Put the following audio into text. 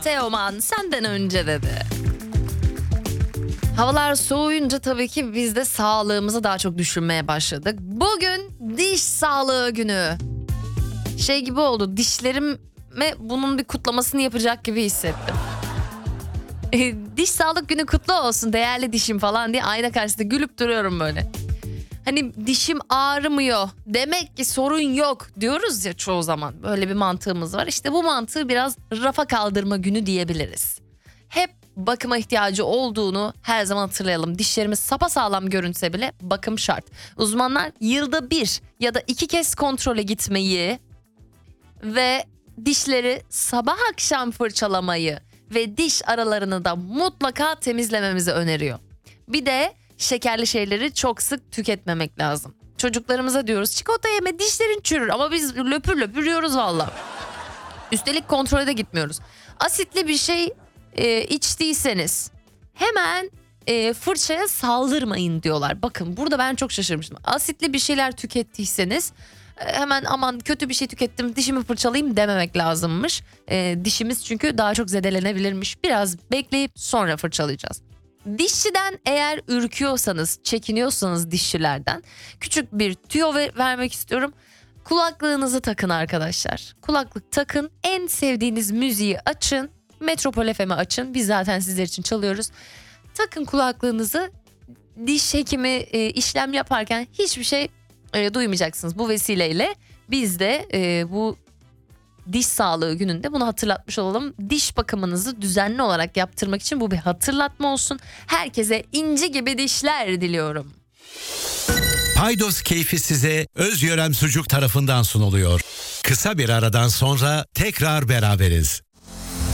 Teoman senden önce dedi. Havalar soğuyunca tabii ki biz de sağlığımızı daha çok düşünmeye başladık. Bugün diş sağlığı günü. Şey gibi oldu, dişlerime bunun bir kutlamasını yapacak gibi hissettim. Diş sağlık günü kutlu olsun değerli dişim falan diye ayna karşısında gülüp duruyorum böyle. Hani dişim ağrımıyor, demek ki sorun yok diyoruz ya çoğu zaman. Böyle bir mantığımız var. İşte bu mantığı biraz rafa kaldırma günü diyebiliriz. Hep bakıma ihtiyacı olduğunu her zaman hatırlayalım. Dişlerimiz sapasağlam görünse bile bakım şart. Uzmanlar yılda 1 ya da 2 kez kontrole gitmeyi ve dişleri sabah akşam fırçalamayı ve diş aralarını da mutlaka temizlememizi öneriyor. Bir de şekerli şeyleri çok sık tüketmemek lazım. Çocuklarımıza diyoruz çikolata yeme dişlerin çürür ama biz löpür löpür yiyoruz valla. Üstelik kontrole de gitmiyoruz. Asitli bir şey içtiyseniz hemen fırçaya saldırmayın diyorlar. Bakın burada ben çok şaşırmıştım. Asitli bir şeyler tükettiyseniz hemen aman kötü bir şey tükettim dişimi fırçalayayım dememek lazımmış. Dişimiz çünkü daha çok zedelenebilirmiş. Biraz bekleyip sonra fırçalayacağız. Dişçiden eğer ürküyorsanız, çekiniyorsanız dişçilerden küçük bir tüyo vermek istiyorum. Kulaklığınızı takın arkadaşlar. Kulaklık takın, en sevdiğiniz müziği açın. Metropol FM'i açın. Biz zaten sizler için çalıyoruz. Takın kulaklığınızı. Diş hekimi işlem yaparken hiçbir şey duymayacaksınız. Bu vesileyle biz de bu diş sağlığı gününde bunu hatırlatmış olalım. Diş bakımınızı düzenli olarak yaptırmak için bu bir hatırlatma olsun. Herkese inci gibi dişler diliyorum. Paydos keyfi size Özyörem Sucuk tarafından sunuluyor. Kısa bir aradan sonra tekrar beraberiz.